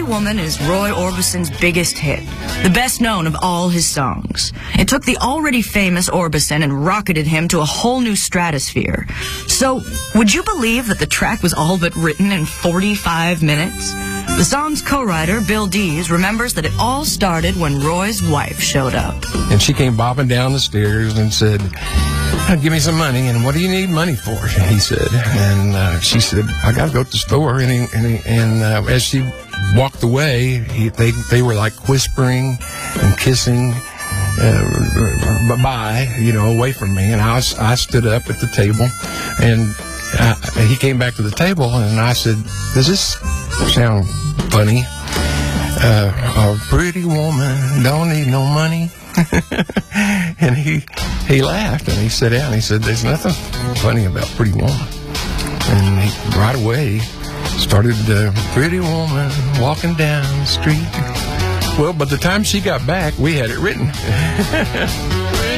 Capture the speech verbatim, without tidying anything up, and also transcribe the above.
Woman is Roy Orbison's biggest hit, the best known of all his songs. It took the already famous Orbison and rocketed him to a whole new stratosphere. So, would you believe that the track was all but written in forty-five minutes? The song's co-writer, Bill Dees, remembers that it all started when Roy's wife showed up. And she came bobbing down the stairs and said, "Give me some money." And what do you need money for? He said. And uh, she said, "I got to go to the store." And, he, and, he, and uh, as she walked away, he, they they were like whispering and kissing uh, bye, you know, away from me. And I was, I stood up at the table, and uh, he came back to the table, and I said, "Does this sound funny? Uh, a pretty woman don't need no money." And he he laughed, and he sat down and he said, "There's nothing funny about Pretty Woman." And he, right away, started uh, Pretty Woman walking down the street. Well, by the time she got back, we had it written.